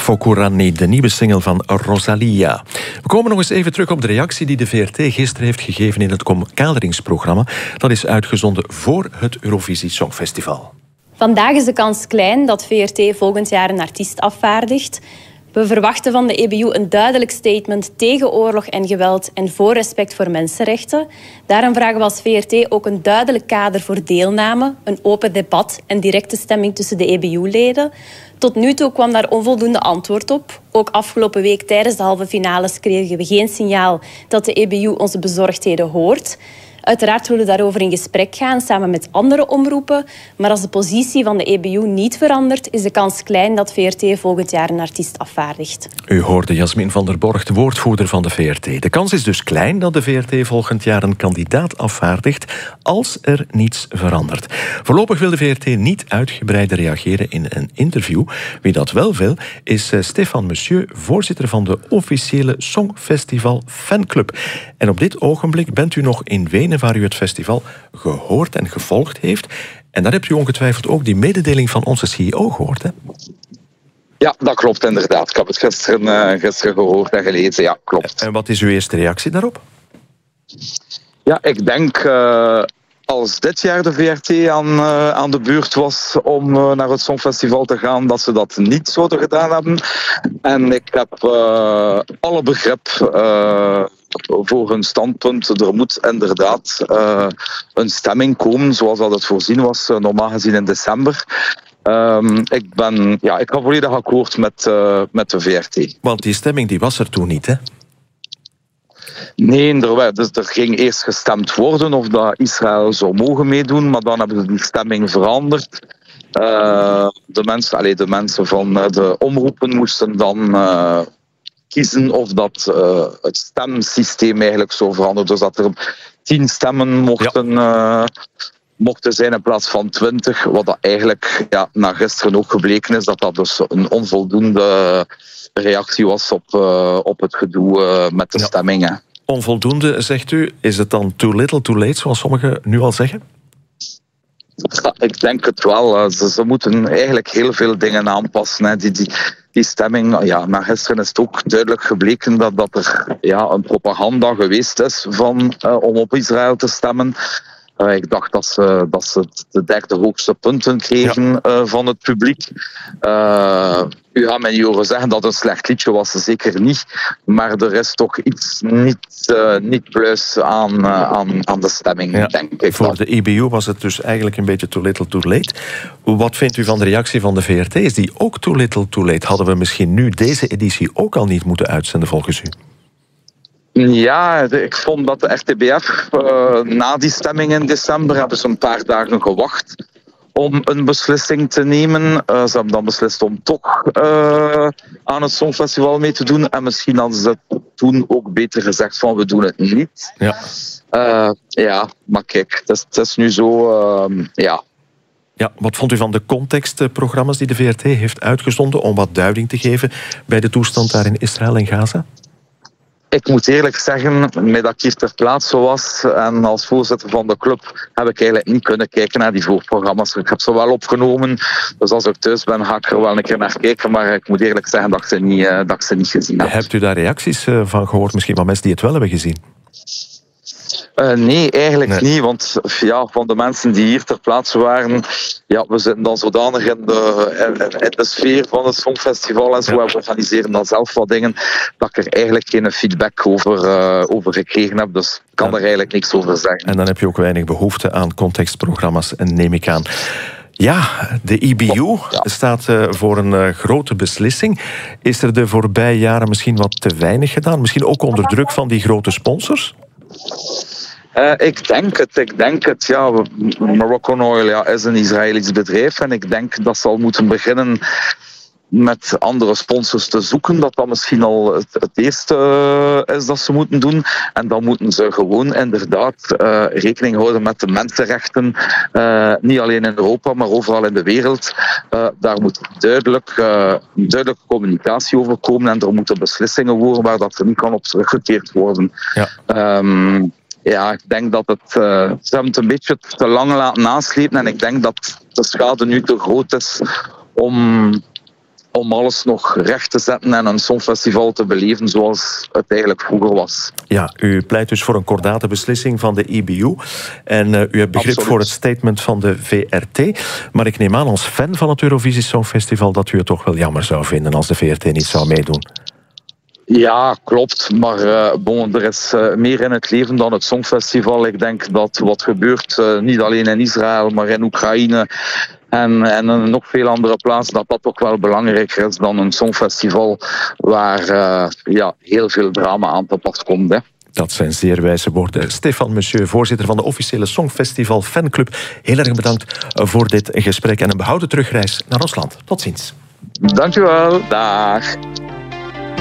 Fokurani, de nieuwe single van Rosalia. We komen nog eens even terug op de reactie die de VRT gisteren heeft gegeven in het kaderingsprogramma. Dat is uitgezonden voor het Eurovisie Songfestival. Vandaag is de kans klein dat VRT volgend jaar een artiest afvaardigt. We verwachten van de EBU een duidelijk statement tegen oorlog en geweld en voor respect voor mensenrechten. Daarom vragen we als VRT ook een duidelijk kader voor deelname, een open debat en directe stemming tussen de EBU-leden. Tot nu toe kwam daar onvoldoende antwoord op. Ook afgelopen week tijdens de halve finales kregen we geen signaal dat de EBU onze bezorgdheden hoort. Uiteraard willen we daarover in gesprek gaan, samen met andere omroepen. Maar als de positie van de EBU niet verandert, is de kans klein dat VRT volgend jaar een artiest afvaardigt. U hoorde Jasmin van der Borgt, woordvoerder van de VRT. De kans is dus klein dat de VRT volgend jaar een kandidaat afvaardigt als er niets verandert. Voorlopig wil de VRT niet uitgebreider reageren in een interview. Wie dat wel wil, is Stefan Monsieur, voorzitter van de officiële Songfestival Fanclub. En op dit ogenblik bent u nog in Wenen, waar u het festival gehoord en gevolgd heeft. En daar hebt u ongetwijfeld ook die mededeling van onze CEO gehoord, hè? Ja, dat klopt inderdaad. Ik heb het gisteren gehoord en gelezen. Ja, klopt. En wat is uw eerste reactie daarop? Ja, ik denk als dit jaar de VRT aan de beurt was om naar het Songfestival te gaan, dat ze dat niet zouden gedaan hebben. En ik heb alle begrip voor hun standpunt. Er moet inderdaad een stemming komen, zoals dat het voorzien was, normaal gezien in december. Ik ga volledig akkoord met de VRT. Want die stemming die was er toen niet, hè? Nee, er ging eerst gestemd worden of dat Israël zou mogen meedoen, maar dan hebben ze die stemming veranderd. De mensen van de omroepen moesten dan kiezen of dat het stemsysteem eigenlijk zou veranderen. Dus dat er 10 stemmen mochten zijn in plaats van 20. Wat dat eigenlijk na gisteren ook gebleken is, dat dus een onvoldoende reactie was op het gedoe met de stemmingen. Onvoldoende, zegt u. Is het dan too little, too late, zoals sommigen nu al zeggen? Ja, ik denk het wel. Ze moeten eigenlijk heel veel dingen aanpassen. Hè. Die stemming, na gisteren is het ook duidelijk gebleken dat er een propaganda geweest is om op Israël te stemmen. Ik dacht dat ze de derde hoogste punten kregen van het publiek. U gaat mij niet horen zeggen dat het een slecht liedje was, zeker niet. Maar er is toch iets niet pluis aan de stemming, denk ik. Voor de EBU was het dus eigenlijk een beetje too little, too late. Wat vindt u van de reactie van de VRT? Is die ook too little, too late? Hadden we misschien nu deze editie ook al niet moeten uitzenden volgens u? Ja, ik vond dat de RTBF na die stemming in december hebben ze een paar dagen gewacht om een beslissing te nemen. Ze hebben dan beslist om toch aan het Songfestival mee te doen. En misschien hadden ze toen ook beter gezegd van we doen het niet. Maar kijk, het is nu zo, Ja, wat vond u van de contextprogramma's die de VRT heeft uitgezonden om wat duiding te geven bij de toestand daar in Israël en Gaza? Ik moet eerlijk zeggen, met dat ik hier ter plaatse was en als voorzitter van de club heb ik eigenlijk niet kunnen kijken naar die voorprogramma's. Ik heb ze wel opgenomen, dus als ik thuis ben ga ik er wel een keer naar kijken, maar ik moet eerlijk zeggen dat ik ze niet gezien heb. Hebt u daar reacties van gehoord, misschien van mensen die het wel hebben gezien? Nee, eigenlijk niet, want van de mensen die hier ter plaatse waren, we zitten dan zodanig in de sfeer van het Songfestival en zo, we organiseren dan zelf wat dingen, dat ik er eigenlijk geen feedback over gekregen heb, dus ik kan er eigenlijk niks over zeggen. En dan heb je ook weinig behoefte aan contextprogramma's, neem ik aan. Ja, de EBU staat voor een grote beslissing. Is er de voorbije jaren misschien wat te weinig gedaan? Misschien ook onder druk van die grote sponsors? Ik denk het. Moroccan Oil is een Israëlisch bedrijf en ik denk dat ze al moeten beginnen met andere sponsors te zoeken, dat misschien al het eerste is dat ze moeten doen. En dan moeten ze gewoon inderdaad rekening houden met de mensenrechten, niet alleen in Europa, maar overal in de wereld. Daar moet duidelijke communicatie over komen en er moeten beslissingen worden waar dat er niet kan op teruggekeerd worden. Ik denk dat ze hebben het een beetje te lang laten naslepen en ik denk dat de schade nu te groot is om om alles nog recht te zetten en een songfestival te beleven zoals het eigenlijk vroeger was. Ja, u pleit dus voor een kordate beslissing van de EBU. En u hebt begrip Absoluut. voor het statement van de VRT. Maar ik neem aan als fan van het Eurovisie Songfestival dat u het toch wel jammer zou vinden als de VRT niet zou meedoen. Ja, klopt. Maar er is meer in het leven dan het Songfestival. Ik denk dat wat gebeurt, niet alleen in Israël, maar in Oekraïne en nog veel andere plaatsen, dat toch wel belangrijker is dan een Songfestival waar heel veel drama aan te pas komt. Hè. Dat zijn zeer wijze woorden. Stefan Monsieur, voorzitter van de officiële Songfestival Fanclub. Heel erg bedankt voor dit gesprek en een behouden terugreis naar ons land. Tot ziens. Dankjewel. Dag.